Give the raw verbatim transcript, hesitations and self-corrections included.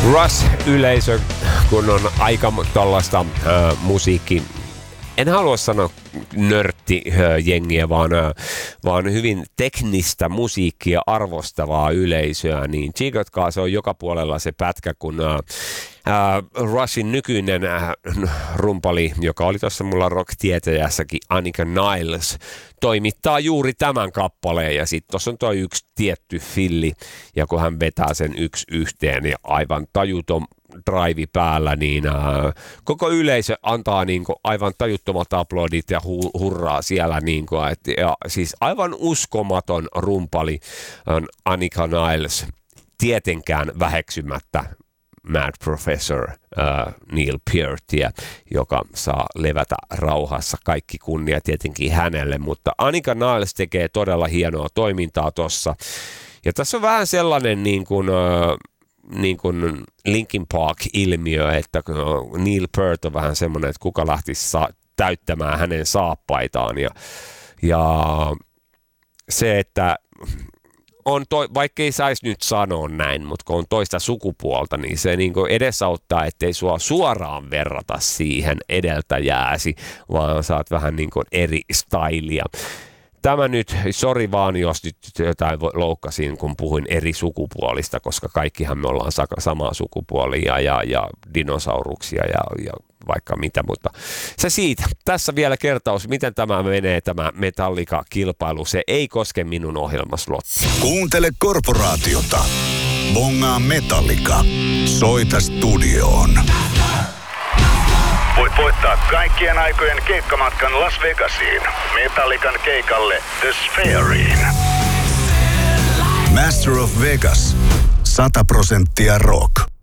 Rush-yleisö, kun on aika tällaista äh, musiikki, en halua sanoa nörtti-jengiä, vaan, äh, vaan hyvin teknistä musiikkia arvostavaa yleisöä, niin tsiikatkaa, se on joka puolella se pätkä, kun äh, äh, Rushin nykyinen äh, rumpali, joka oli tuossa mulla rock-tietäjässäkin, Anika Niles, toimittaa juuri tämän kappaleen, ja sitten tuossa on tuo yksi tietty filli, ja kun hän vetää sen yksi yhteen, ja aivan tajuton drive päällä, niin äh, koko yleisö antaa niin kuin, aivan tajuttomat aplodit ja hu- hurraa siellä. Niin kuin, et, ja, siis aivan uskomaton rumpali on Anika Niles, tietenkään väheksymättä Mad Professor äh, Neil Peartia, joka saa levätä rauhassa. Kaikki kunnia tietenkin hänelle, mutta Anika Niles tekee todella hienoa toimintaa tossa. Ja tässä on vähän sellainen niin kuin, äh, niin kuin Linkin Park-ilmiö, että Neil Peart on vähän semmoinen, että kuka lähtisi sa- täyttämään hänen saappaitaan. Ja, ja se, että on to, vaikka ei saisi nyt sanoa näin, mutta kun on toista sukupuolta, niin se niin kuin edesauttaa, ettei sua suoraan verrata siihen edeltäjääsi, vaan saat vähän niin kuin eri stylia. Tämä nyt, sori vaan, jos nyt jotain loukkasin, kun puhuin eri sukupuolista, koska kaikkihan me ollaan samaa sukupuolia ja, ja dinosauruksia ja, ja vaikka mitä, mutta se siitä. Tässä vielä kertaus, miten tämä menee, tämä Metallica-kilpailu. Se ei koske minun ohjelmaslottia. Kuuntele Korporaatiota. Bongaa Metallica. Soita studioon. Voit voittaa kaikkien aikojen keikkamatkan Las Vegasiin. Metallican keikalle The Sphereiin. Master of Vegas. sata prosenttia rock.